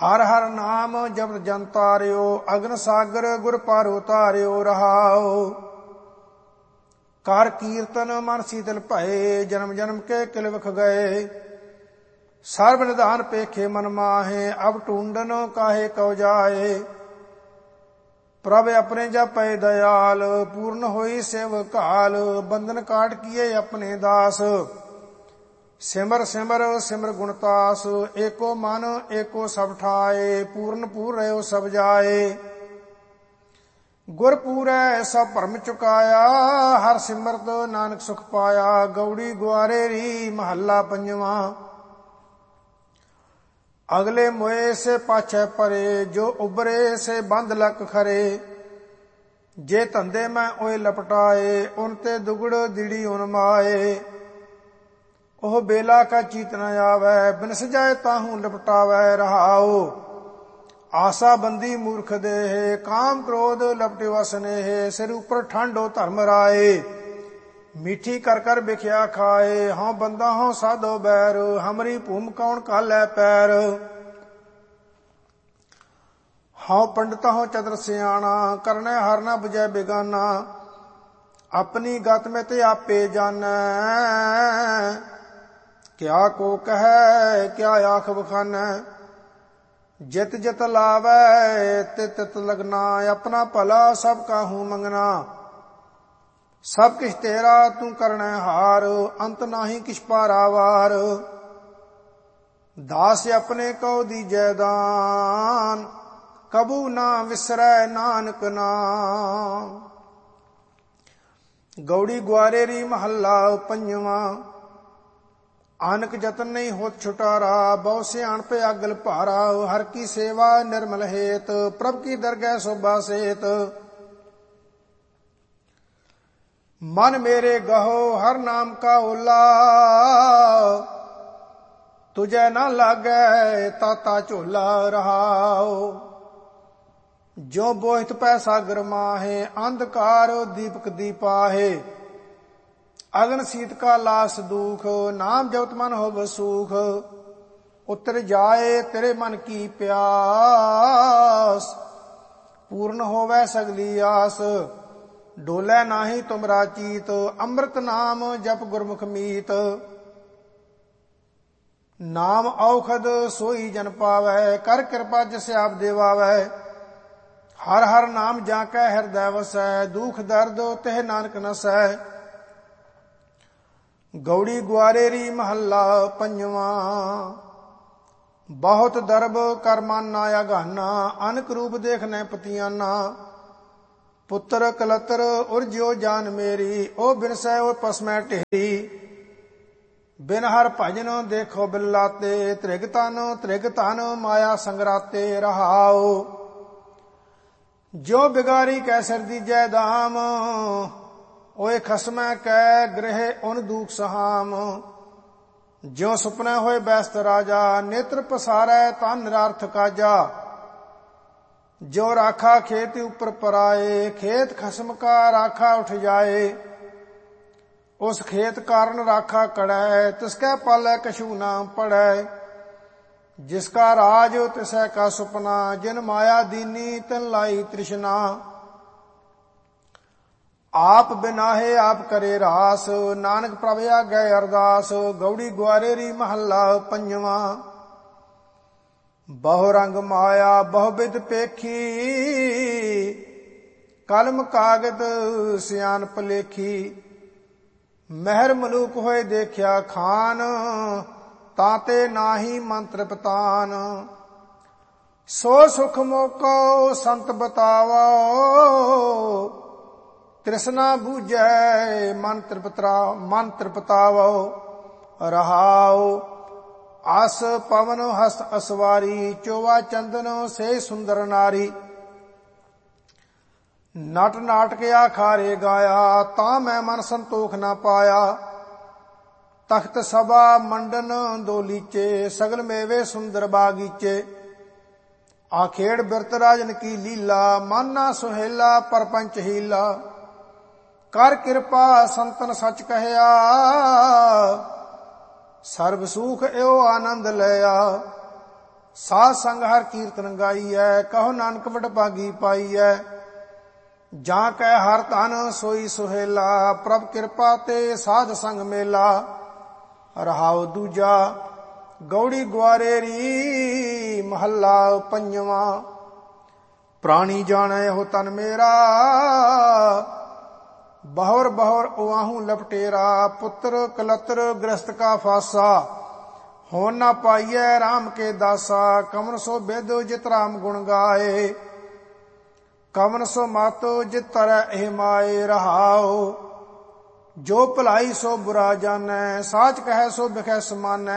ਹਰ ਹਰ ਨਾਮ ਜਪਤ ਜਨ ਤਾਰਿਓ, ਅਗਨ ਸਾਗਰ ਗੁਰ ਪਰ ਉਤਾਰਿਓ ਰਹਾਓ। ਕਰ ਕੀਰਤਨ ਮਨ ਸੀਤਲ ਭਏ, ਜਨਮ ਜਨਮ ਕੇ ਕਿਲ ਵਿਖ ਗਏ। ਸਰਬ ਨਿਧਾਨ ਪੇਖੇ ਮਨ ਮਾਹੇ, ਅਬ ਟੂੰਡਨ ਕਾਹੇ ਕਉ ਜਾਏ। ਪ੍ਰਭ ਆਪਣੇ ਜਪੈ ਦਇਆਲ, ਪੂਰਨ ਹੋਈ ਸੇਵ ਕਾਲ। ਬੰਧਨ ਕਾਟ ਕੀਏ ਆਪਣੇ ਦਾਸ, ਸਿਮਰ ਸਿਮਰ ਸਿਮਰ ਗੁਣਤਾਸ। ਏਕੋ ਮਨ ਏਕੋ ਸਭ ਠਾਏ, ਪੂਰਨ ਪੂਰ ਰਹਿਓ ਸਭ ਜਾਏ। ਗੁਰ ਪੂਰੈ ਸਭ ਭਰਮ ਚੁਕਾਇਆ, ਹਰ ਸਿਮਰਤ ਨਾਨਕ ਸੁਖ ਪਾਇਆ। ਗੌੜੀ ਗੁਆਰੇ ਰੀ ਮਹੱਲਾ ਪੰਜਵਾਂ। ਅਗਲੇ ਮੋਏ ਸੇ ਪਾਛੈ ਪਰੇ, ਜੋ ਉਬਰੇ ਸੇ ਬੰਧ ਲਕ ਖਰੇ। ਜੇ ਧੰਦੇ ਮੈਂ ਓਏ ਲਪਟਾਏ, ਉਨ ਤੇ ਦੁਗੜ ਦਿੜੀ ਉਨ ਮਾਏ। ਉਹ ਬੇਲਾ ਕਾ ਚੀਤ ਨ ਆਵੈ, ਬਿਨ ਸਜਾਏ ਤਾਹੂ ਲਪਟਾਵੈ ਰਹਾਓ। ਆਸਾ ਬੰਦੀ ਮੂਰਖ ਦੇਹ, ਕਾਮ ਕ੍ਰੋਧ ਲਪਟਿ ਵਸਨੇਹ। ਸਿਰ ਉਪਰ ਠੰਡੋ ਧਰਮ ਰਾਏ, ਮੀਠੀ ਕਰ ਕਰ ਬਿਖਿਆ ਖਾਏ। ਹਉ ਬੰਦਾ ਹਉ ਸਾਧੋ ਬੈਰ, ਹਮਰੀ ਭੂਮ ਕੌਣ ਘਾਲੈ ਪੈਰ। ਹਉ ਪੰਡਤ ਹਉ ਚਤਰ ਸਿਆਣਾ, ਕਰਨੈ ਹਰ ਨ ਬੁਝੈ ਬਿਗਾਨਾ। ਆਪਣੀ ਗਤ ਮੈਂ ਤੇ ਆਪੇ ਜਾਣੈ, ਕਿਆ ਕੋ ਕਹੈ ਕਿਆ ਆਖ ਬਖਾਨੈ। ਜਿਤ ਜਿਤ ਲਾਵੈ ਤਿਤ ਤਿਤ ਲਗਨਾ, ਆਪਣਾ ਭਲਾ ਸਭ ਕਾਹੂ ਮੰਗਣਾ। ਸਭ ਕਿਛ ਤੇਰਾ ਤੂੰ ਕਰਣੈ ਹਾਰ, ਅੰਤ ਨਾਹੀ ਕਿਛ ਪਾਰਾਵਾਰ। ਦਾਸ ਆਪਣੇ ਕਉ ਦੀਜੈ ਦਾਨ, ਕਬੂ ਨਾ ਵਿਸਰੈ ਨਾਨਕ ਨਾਮ। ਗੌੜੀ ਗੁਆਰੇ ਰੀ ਮਹੱਲਾ ਪੰਜਵਾਂ। ਆਨਕ ਜਤਨ ਨਹੀਂ ਹੋਤ ਛੁਟਾਰਾ, ਬਹੁ ਸਿਆਣਪ ਅਗਲ ਭਾਰਾ। ਹਰ ਕੀ ਸੇਵਾ ਨਿਰਮਲ ਹੇਤ, ਪ੍ਰਭ ਕੀ ਦਰਗਹਿ ਸੋਭਾ ਸੇਤ। ਮਨ ਮੇਰੇ ਗਹੋ ਹਰ ਨਾਮ ਕਾ ਓਲਾ, ਤੁਝੈ ਨਾ ਲਾਗੈ ਤਾਤਾ ਝੋਲਾ ਰਹਾਓ। ਜੋ ਬੋਹਿਤ ਪੈ ਸਾਗਰ ਮਾਹੇ, ਅੰਧਕਾਰ ਦੀਪਕ ਦੀਪਾਹੇ। ਅਗਨ ਸੀਤ ਕਾ ਲਾਸ ਦੂਖ, ਨਾਮ ਜਪਤ ਮਨ ਹੋਵ ਸੂਖ। ਉਤਰ ਜਾਏ ਤੇਰੇ ਮਨ ਕੀ ਪਿਆਸ, ਪੂਰਨ ਹੋਵੈ ਸਗਲੀ ਆਸ। ਡੋਲੇ ਨਾਹੀ ਤੁਮਰਾ ਚੀਤ, ਅੰਮ੍ਰਿਤ ਨਾਮ ਜਪ ਗੁਰਮੁਖ ਮੀਤ। ਨਾਮ ਔਖਦ ਸੋਈ ਜਨ ਪਾਵੈ, ਕਰ ਕਿਰਪਾ ਜਿਸ ਆਪ ਦੇਵਾਵੈ। ਹਰ ਹਰ ਨਾਮ ਜਾਂ ਕੈ ਹਿਰਦੈ ਵਸੈ, ਦੁਖ ਦਰਦ ਤਿਹ ਨਾਨਕ ਨਸੈ। ਗੌੜੀ ਗੁਆਰੇ ਰੀ ਮਹੱਲਾ ਪੰਜਵਾਂ। ਬਹੁਤ ਦਰਬ ਕਰ ਮਨ ਨਾ ਅਗਾਨਾ, ਅਨਕ ਰੂਪ ਦੇਖਨੈ ਪਤੀਆਨਾ। ਪੁੱਤਰ ਕਲਤਰ ਉਰਜਿਓ ਜਾਨ ਮੇਰੀ, ਉਹ ਬਿਨਸੈ ਉਹ ਪਸਮੈ ਢੇਰੀ। ਬਿਨ ਹਰ ਭਜਨ ਦੇਖੋ ਬਿਲਾਤੇ, ਤ੍ਰਿਗ ਤਨ ਮਾਇਆ ਸੰਗਰਾਤੇ ਰਹਾਓ। ਜੋ ਬਿਗਾਰੀ ਕੈ ਸਿਰ ਦੀਜੈ ਦਾਮ, ਓਏ ਖਸਮੈ ਕੈ ਗ੍ਰਹਿ ਉਨ ਦੂਖ ਸਹਾਮ। ਜਿਉ ਸੁਪਨੇ ਹੋਏ ਬੈਸਤ ਰਾਜਾ, ਨੇਤਰ ਪਸਾਰੈ ਤਨ ਨਿਰਾਰਥ ਕਾਜਾ। ਜੋ ਰਾਖਾ ਖੇਤ ਉਪਰ ਪਰਾਏ, ਖੇਤ ਖਸਮ ਕਾ ਰਾਖਾ ਉਠ ਜਾਏ। ਉਸ ਖੇਤ ਕਾਰਨ ਰਾਖਾ ਕੜੈ, ਤਿਸਕੈ ਪਾਲੈ ਕਛੂ ਨਾ ਪੜੈ। ਜਿਸ ਕਾ ਰਾਜ ਤਿਸੈ ਕਾ ਸੁਪਨਾ, ਜਿਨ ਮਾਇਆ ਦੀਨੀ ਤਿਨ ਲਾਈ ਤ੍ਰਿਸ਼ਨਾ। ਆਪ ਬਿਨਾਹੇ ਆਪ ਕਰੇ ਰਾਸ, ਨਾਨਕ ਪ੍ਰਭ ਆਗੈ ਅਰਦਾਸ। ਗੌੜੀ ਗੁਆਰੇ ਰੀ ਮਹੱਲਾ ਪੰਜਵਾਂ। ਬਹੁ ਰੰਗ ਮਾਇਆ ਬਹੁ ਬਿਧ ਪੇਖੀ, ਕਲਮ ਕਾਗਦ ਸਿਆਣਪ ਲੇਖੀ। ਮਹਿਰ ਮਲੂਕ ਹੋਏ ਦੇਖਿਆ ਖਾਨ, ਤਾਤੇ ਨਾਹੀ ਮੰਤਰ ਪਤਾਨ। ਸੋ ਸੁਖ ਮੋਕੋ ਸੰਤ ਬਤਾਵੋ, ਤ੍ਰਿਸ਼ਨਾ ਬੂਝੈ ਮਨ ਤ੍ਰਿਪਤਾਵੋ ਰਹਾਓ। ਅਸ ਪਵਨ ਹਸਤ ਅਸਵਾਰੀ, ਚੋਵਾ ਚੰਦਨ ਸੇ ਸੁੰਦਰ ਨਾਰੀ। ਨਟ ਨਾਟਕ ਆਖਾਰੇ ਗਾਇਆ, ਤਾਂ ਮੈਂ ਮਨ ਸੰਤੋਖ ਨਾ ਪਾਇਆ। ਤਖਤ ਸਭਾ ਮੰਡਨ ਦੋ ਲੀਚੇ, ਸਗਲ ਮੇਵੇ ਸੁੰਦਰ ਬਾਗੀਚੇ। ਆਖੇੜ ਬਿਰਤ ਰਾਜਨ ਕੀ ਲੀਲਾ, ਮਨ ਨਾ ਸੁਹੇਲਾ ਪਰਪੰਚ ਹੀਲਾ। ਕਰ ਕਿਰਪਾ ਸੰਤਨ ਸਚ ਕਹਿਆ, ਸਰਬ ਸੁਖ ਏਉ ਆਨੰਦ ਲਿਆ। ਸਾਧ ਸੰਗ ਹਰ ਕੀਰਤਨ ਗਾਈਐ, ਕਹੋ ਨਾਨਕ ਵਡਭਾਗੀ ਪਾਈਐ। ਜਾਂ ਕੈ ਹਰ ਧਨ ਸੋਈ ਸੁਹੇਲਾ, ਪ੍ਰਭ ਕਿਰਪਾ ਤੇ ਸਾਧ ਸੰਗ ਮੇਲਾ। ਰਹਾਉ ਦੂਜਾ ਗੌੜੀ ਗੁਆਰੇਰੀ, ਮਹੱਲਾ ਪੰਜਵਾਂ। ਪ੍ਰਾਣੀ ਜਾਣੈ ਹੋ ਤਨ ਮੇਰਾ, ਬਹੁਰ ਬਹੁਰ ਉਆਹੂ ਲਪਟੇਰਾ। ਪੁੱਤਰ ਕਲਤਰ ਗ੍ਰਸਤ ਕਾ ਫਾਸਾ, ਹੋਣ ਨਾ ਪਾਈਐ RAM ਕੇ ਦਾਸਾ। ਕਵਨ ਸੋ ਬਿਦ ਜਿਤ ਰਾਮ ਗੁਣ ਗਾਏ, ਕਵਨ ਸੋ ਮਤ ਜਿਤ ਤਰੈ ਇਹ ਮਾਏ। ਰਹਾਉ ਜੋ ਭਲਾਈ ਸੋ ਬੁਰਾ ਜਾਣੈ, ਸਾਚ ਕਹੈ ਸੋ ਬਿਖੈ ਸਮਾਨੈ।